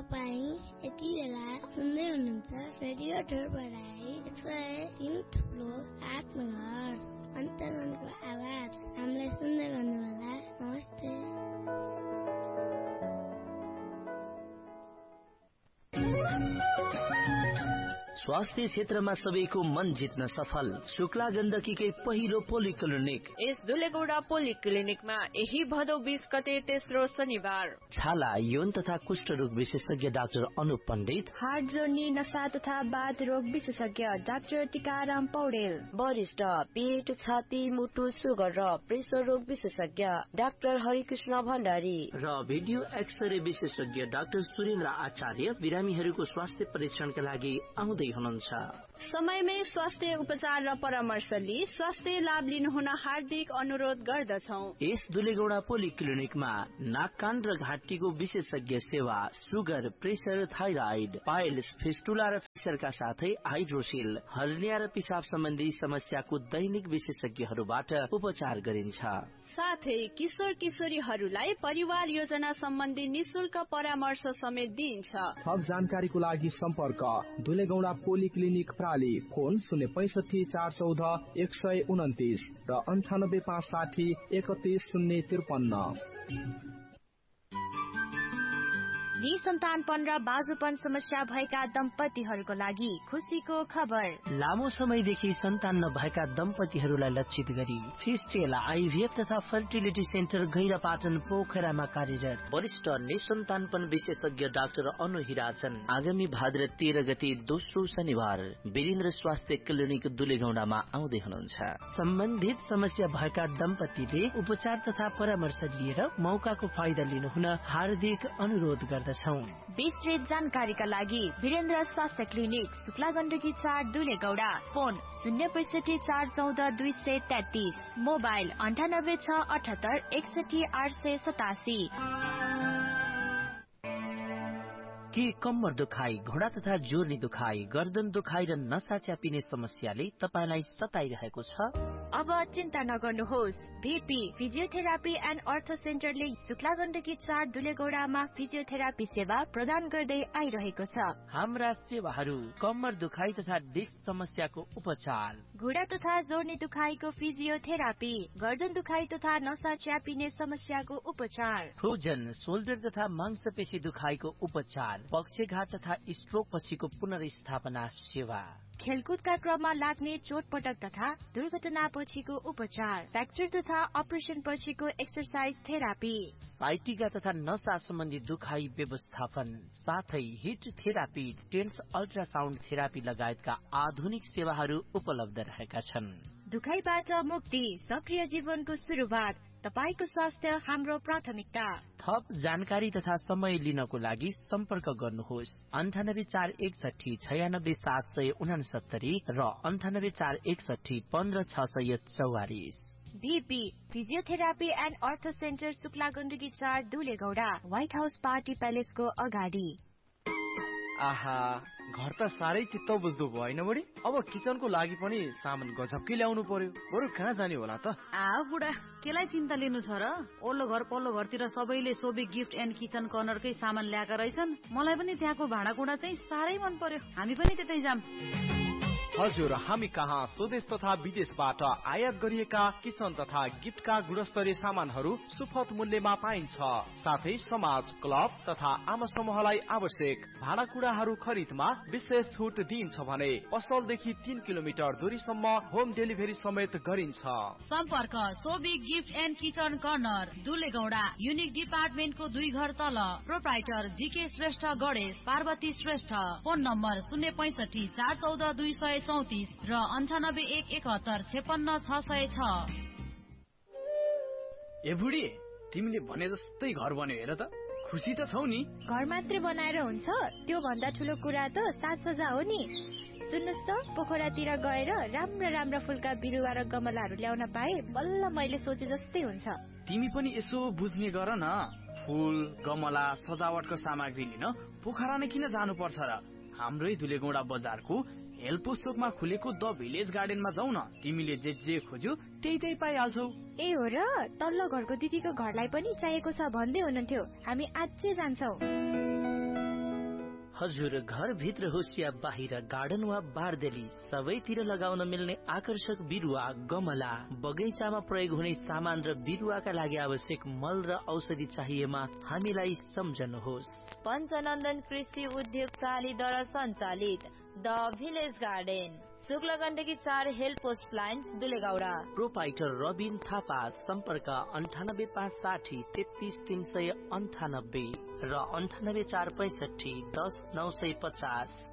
तपाईँ यति बेला सुन्दै हुनुहुन्छ रेडियो ढोरबडाई 103 थुप्रो 8 मेगाहर्ज अन्तरनको आवाज। हामीलाई सुन्दै गर्नुहोला। नमस्ते। स्वास्थ्य क्षेत्रमा सबैको मन जित्न सफल शुक्ला गण्डकीकै पहिलो पोलिक्लिनिक। यस दुलेगौडा पोलिक्लिनिकमा यही भदौ 20 गते तेस्रो शनिबार छाला यौन तथा कुष्ठ रोग विशेषज्ञ डाक्टर अनुप पण्डित, हार्ट जोर्नी नसा तथा बाथ रोग विशेषज्ञ डाक्टर टिकाराम पौडेल, वरिष्ठ पेट छाती मुटु सुगर र प्रेसर रोग विशेषज्ञ डाक्टर हरिकृष्ण भण्डारी र भिडियो एक्सरे विशेषज्ञ डाक्टर सुरेन्द्र आचार्य बिरामीहरूको स्वास्थ्य परीक्षणका लागि आउँदै हुनुहुन्छ। समयमै स्वास्थ्य उपचार र परामर्श लिई स्वास्थ्य लाभ लिनुहुन हार्दिक अनुरोध गर्दछौं। यस दुलेगौडा पोलिक्लिनिकमा नाक कान र घाँटीको विशेषज्ञ सेवा, sugar, pressure, thyroid, piles, fistula र फिसरका साथै हाइड्रोसिल, हर्निया र पिसाब सम्बन्धी समस्याको दैनिक विशेषज्ञहरूबाट उपचार गरिन्छ। साथै किशोर किशोरीहरूलाई परिवार योजना सम्बन्धी निशुल्क परामर्श समेत दिइन्छ। थप जानकारीको लागि सम्पर्क दुलेगौडा पोलिक्लिनिक प्राली, फोन 065 414 129 र 98 560 31 053। निसन्तानपन र बाजुपन समस्या भएका दम्पतिहरूको लागि खुसीको खबर। लामो समयदेखि सन्तान नभएका दम्पतिहरूलाई लक्षित गरी फिस्टेल आइभीएफ तथा फर्टिलिटी सेन्टर गैरापाटन पोखरामा कार्यरत वरिष्ठ निसन्तानपन विशेषज्ञ डाक्टर अनु हिराजन आगामी भाद्र 13 गते दोस्रो शनिबार वीरेन्द्र स्वास्थ्य क्लिनिक दुलेगौडामा आउँदै हुनुहुन्छ। सम्बन्धित समस्या भएका दम्पतिले उपचार तथा परामर्श लिएर मौकाको फाइदा लिनुहुन हार्दिक अनुरोध गर्दछ। विस्तृत जानकारीका लागि वीरेन्द्र स्वास्थ्य clinic Shukla Gandaki 4 दुलेगौडा, phone 065 414 233, mobile 98 678 61 887। के कम्मर दुखाइ, घोडा तथा जोर्नी दुखाइ, गर्दन दुखाइ र नसा च्यापिने समस्याले तपाईलाई सताइरहेको छ? अब चिन्ता नगर्नुहोस्। भिपी फिजियोथेरापी एन्ड अर्थो सेन्टरले शुक्ला गण्डकी 4 दुलेगौडामा फिजियोथेरापी सेवा प्रदान गर्दै आइरहेको छ। हाम्रा सेवाहरू कम्मर दुखाइ तथा डिस्क समस्याको उपचार, घुँडा तथा जोर्नी दुखाइको फिजियोथेरापी, गर्दन दुखाइ तथा नसा च्यापिने समस्याको उपचार, फ्रोजन शोल्डर तथा मांसपेशी दुखाइको उपचार, पक्षघात तथा स्ट्रोक पछिको पुनर्स्थापना सेवा, खेलकुदका क्रममा लाग्ने चोटपटक तथा दुर्घटना पछिको उपचार, फ्र्याक्चर तथा अपरेसन पछिको एक्सरसाइज थेरापी, साइटिका तथा नसा सम्बन्धी दुखाइ व्यवस्थापन, साथै hit therapy, tense ultrasound therapy लगायतका आधुनिक सेवाहरू उपलब्ध रहेका छन्। दुखाइबाट मुक्ति, सक्रिय जीवनको सुरुवात, तपाईको स्वास्थ्य हाम्रो प्राथमिकता। थप जानकारी तथा समय लिनको लागि सम्पर्क गर्नुहोस् 9841 96 769 र 9841 15 644। बीपी फिजियोथेरापी एन्ड अर्थो centre Shukla Gandaki 4 दुलेगौडा, white house party प्यालेसको अगाडि। आहा, घर त साह्रै चित्त बुझ्दो भयो होइन बुढी? अब किचनको लागि पनि सामान गजबकै ल्याउनु पर्यो। बरु कहाँ जाने होला त? बुढा, केलाई चिन्ता लिनु छ र? ओल्लो घर पल्लो घरतिर सबैले सोबी गिफ्ट एन्ड किचन कर्नरकै सामान ल्याएका रहेछन्। मलाई पनि त्यहाँको भाँडाकुँडा चाहिँ साह्रै मन पर्यो। हामी पनि त्यतै जाम। हजुर, हामी कहाँ स्वदेश तथा विदेशबाट आयात गरिएका किचन तथा गिफ्टका गुणस्तरीय सामानहरू सुपथ मूल्यमा पाइन्छ। साथै समाज, क्लब तथा आम समूहलाई आवश्यक भाँडाकुँडाहरू खरिदमा विशेष छुट दिइन्छ भने पसलदेखि 3 किलोमिटर दूरीसम्म होम डेलिभरी समेत गरिन्छ। सम्पर्क Sobi gift and kitchen corner, दुलेगौडा, unique डिपार्टमेन्टको 2 घर तल। Proprietor GK Shrestha Ganesh, Parvati Shrestha. Phone number 065 414 234 र 98 171 56 606। ए बुढी, तिमीले भने जस्तै घर बन्यो हेर त। खुसी त छौ नि? घर मात्रै बनाएर हुन्छ? त्यो भन्दा ठुलो कुरा त साजसज्जा हो नि। सुन्नुस् त, पोखरातिर गएर राम्रा फुलका बिरुवा र गमलाहरू ल्याउन पाए बल्ल मैले सोचे जस्तै हुन्छ। तिमी पनि यसो बुझ्ने गर न। फूल, गमला, सजावटको सामग्री लिन पोखरा नै किन जानु पर्छ र? हाम्रै दुलेगौडा बजारको हेलपोस्टोकमा खुलेको द भिलेज गार्डनमा जाऊ न। तिमीले जे खोज्यौ त्यही पाइहाल्छौ। ए हो र? तल्लो घरको दिदीको घरलाई पनि चाहिएको छ भन्दै हुनुहुन्थ्यो। हामी आजै जान्छौ। हजुर घरभित्र होस् या बाहिर गार्डन वा बारदेली सबैतिर लगाउन मिल्ने आकर्षक बिरुवा गमला बगैँचामा प्रयोग हुने सामान र बिरुवाका लागि आवश्यक मल र औषधि चाहिएमा हामीलाई सम्झनुहोस्। पञ्चनन्दन कृषि उद्योग प्रणालीद्वारा सञ्चालित the village garden, Shukla Gandaki 4 help post line, दुलेगौडा। Proprietor Rabin Thapa, सम्पर्क 98560 33398 र 98465 10950।